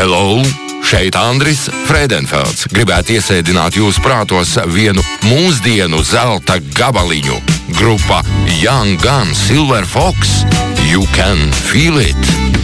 Hello! Šeit Andris Frēdenfelds. Gribētu iesēdināt jūsu prātos vienu mūsdienu zelta gabaliņu. Grupa Young Gun Silver Fox. You can feel it!